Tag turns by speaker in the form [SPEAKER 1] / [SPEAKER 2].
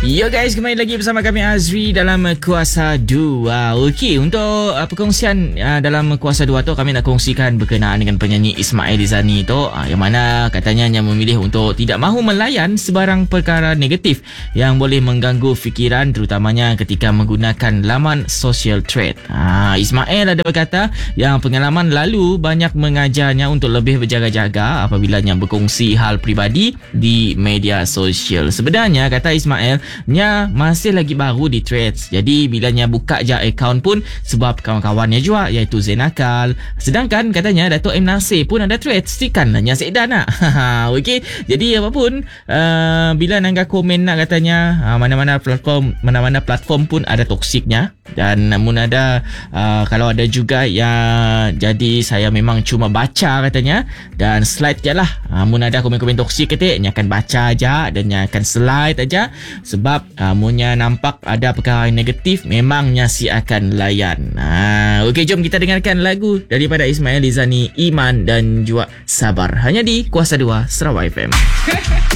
[SPEAKER 1] Yo guys, kembali lagi bersama kami Azri dalam Kuasa 2. Okey, untuk perkongsian dalam Kuasa 2 tu kami nak kongsikan berkenaan dengan penyanyi Ismail Izani tu, yang mana katanya yang memilih untuk tidak mahu melayan sebarang perkara negatif yang boleh mengganggu fikiran, terutamanya ketika menggunakan laman social thread. Ismail ada berkata yang pengalaman lalu banyak mengajarnya untuk lebih berjaga-jaga apabila berkongsi hal peribadi di media sosial. Sebenarnya kata Ismail, nya masih lagi baru di Threads. Jadi bila nya buka je akaun pun sebab kawan-kawannya juga iaitu Zainakal. Sedangkan katanya Dato' M. Nasir pun ada Threads. Stikan lah nya Sekdan nak. Okey. Jadi apapun bila nangga komen nak katanya mana-mana platform pun ada toksiknya. Dan namun ada kalau ada juga yang jadi saya memang cuma baca katanya dan slide je lah. Namun ada komen-komen toksik kata nya akan baca aja dan nya akan slide aja. Sebab munnya nampak ada perkara yang negatif, memangnya si akan layan. Okey, jom kita dengarkan lagu daripada Ismail Izani, Iman dan juga Sabar, hanya di Kuasa 2 Sarawak FM.